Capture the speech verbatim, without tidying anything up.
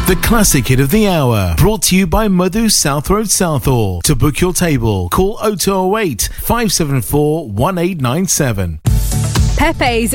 The classic hit of the hour, brought to you by Madhu South Road Southall. To book your table, call oh two oh eight, five seven four, one eight nine seven. Pepe's